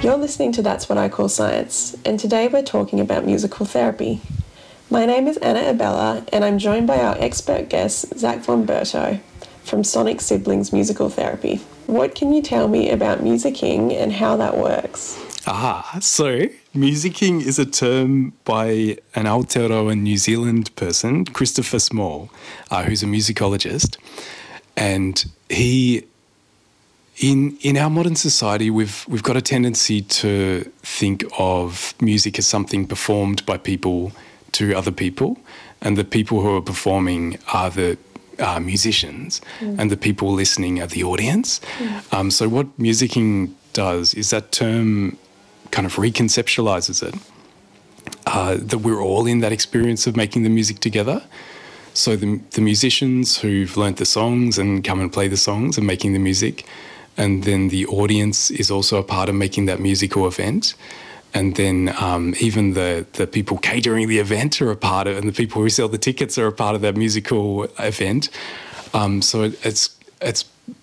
You're listening to That's What I Call Science, and today we're talking about musical therapy. My name is Anna Abella, and I'm joined by our expert guest, Zach Von Berto, from Sonic Siblings Musical Therapy. What can you tell me about musicking and how that works? So musicking is a term by an Aotearoa New Zealand person, Christopher Small, who's a musicologist. And he, in our modern society, we've got a tendency to think of music as something performed by people to other people, and the people who are performing are the musicians, and the people listening are the audience. So what musicking does is that term kind of reconceptualizes it, that we're all in that experience of making the music together. So the musicians who've learnt the songs and come and play the songs and making the music, and then the audience is also a part of making that musical event. And then even the people catering the event are a part of it, and the people who sell the tickets are a part of that musical event. So it's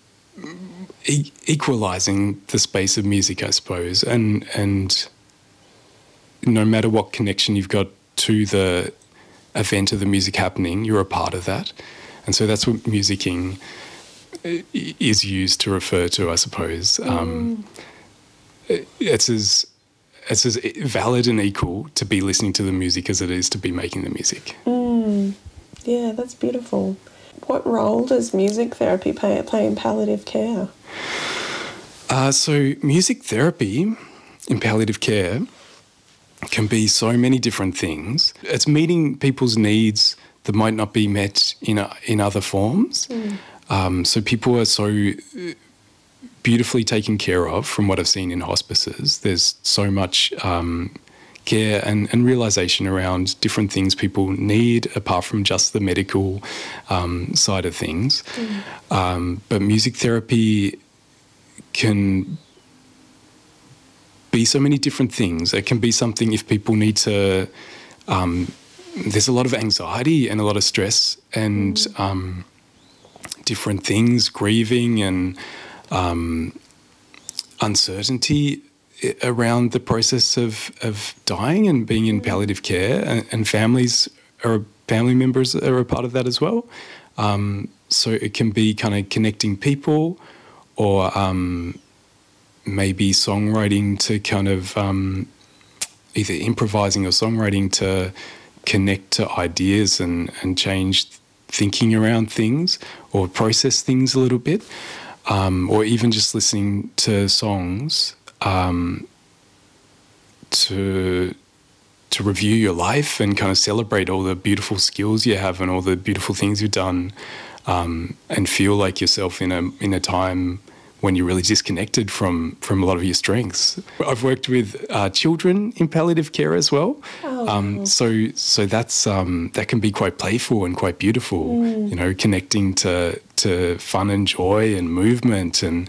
equalising the space of music, I suppose. And no matter what connection you've got to the event of the music happening, you're a part of that. And so that's what musicking is used to refer to, I suppose. It's as valid and equal to be listening to the music as it is to be making the music. Yeah, that's beautiful. What role does music therapy play in palliative care? So music therapy in palliative care can be so many different things. It's meeting people's needs that might not be met in other forms. So people are so beautifully taken care of from what I've seen in hospices. There's so much care and realisation around different things people need apart from just the medical side of things. But music therapy can be so many different things. It can be something if people need to... there's a lot of anxiety and a lot of stress and different things, grieving and uncertainty around the process of dying and being in palliative care, and family members are a part of that as well. So it can be kind of connecting people, or maybe songwriting to kind of either improvising or songwriting to connect to ideas and change thinking around things or process things a little bit, or even just listening to songs to review your life and kind of celebrate all the beautiful skills you have and all the beautiful things you've done, and feel like yourself in a time when you're really disconnected from a lot of your strengths. I've worked with children in palliative care as well. So that's that can be quite playful and quite beautiful, connecting to fun and joy and movement and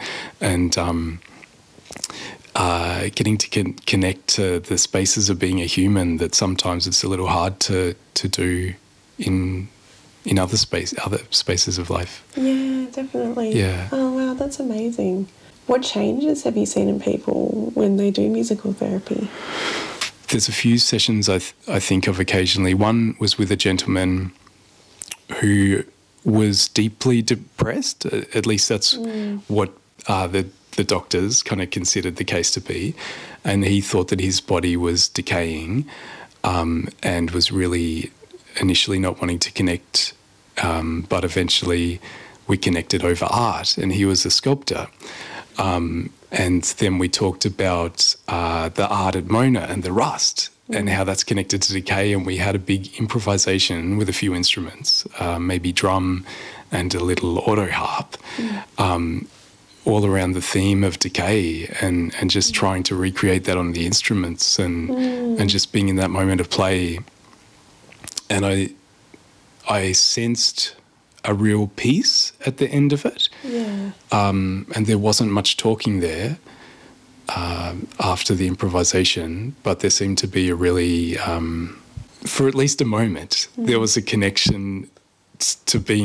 getting to connect to the spaces of being a human that sometimes it's a little hard to do in other spaces of life. Yeah, definitely. Yeah. Oh, wow, that's amazing. What changes have you seen in people when they do musical therapy? There's a few sessions I think of occasionally. One was with a gentleman who was deeply depressed. At least that's what the doctors kind of considered the case to be. And he thought that his body was decaying, and was really initially not wanting to connect, but eventually we connected over art, and he was a sculptor. And then we talked about the art at Mona and the rust and how that's connected to decay, and we had a big improvisation with a few instruments, maybe drum and a little auto harp, all around the theme of decay and just trying to recreate that on the instruments and just being in that moment of play. And I sensed a real peace at the end of it. Yeah. And there wasn't much talking there after the improvisation, but there seemed to be a really, for at least a moment, there was a connection to being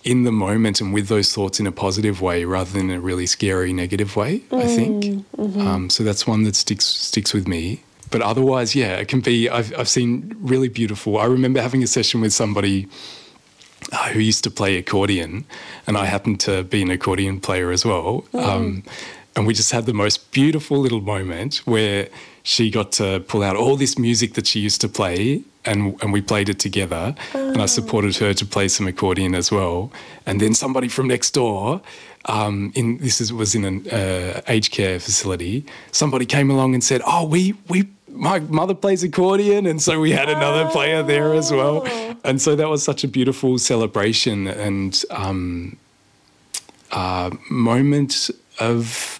in the moment and with those thoughts in a positive way rather than a really scary negative way, I think. So that's one that sticks with me. But otherwise, yeah, it can be, I've seen really beautiful. I remember having a session with somebody who used to play accordion, and I happened to be an accordion player as well. And we just had the most beautiful little moment where she got to pull out all this music that she used to play, and we played it together. And I supported her to play some accordion as well. And then somebody from next door, was in an aged care facility, somebody came along and said, "Oh, my mother plays accordion," and so we had another player there as well. And so that was such a beautiful celebration and moment of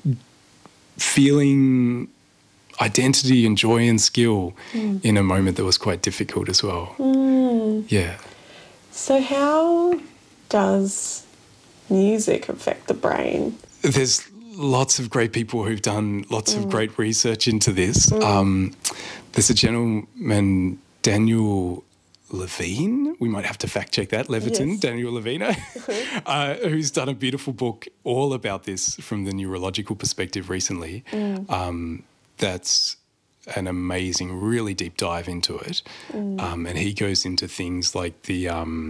feeling identity and joy and skill in a moment that was quite difficult as well. Yeah. So how does music affect the brain? There's lots of great people who've done lots of great research into this. There's a gentleman, Daniel Levine, we might have to fact check that, Levitin, yes. Daniel Levine, who's done a beautiful book all about this from the neurological perspective recently. That's an amazing, really deep dive into it. And he goes into things like the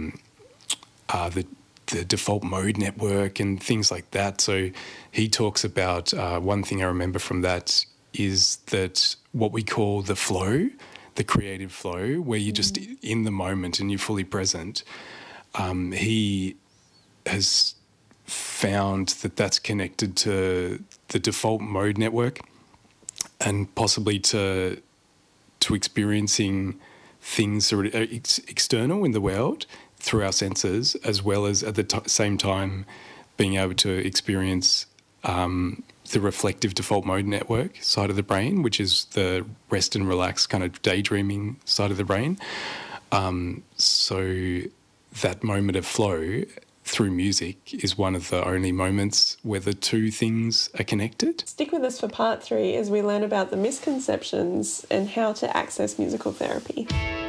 default mode network and things like that. So he talks about one thing I remember from that is that what we call the flow, the creative flow, where you're just in the moment and you're fully present. He has found that that's connected to the default mode network and possibly to experiencing things that are external in the world through our senses, as well as at the same time being able to experience the reflective default mode network side of the brain, which is the rest and relax kind of daydreaming side of the brain. So that moment of flow through music is one of the only moments where the two things are connected. Stick with us for part 3 as we learn about the misconceptions and how to access musical therapy.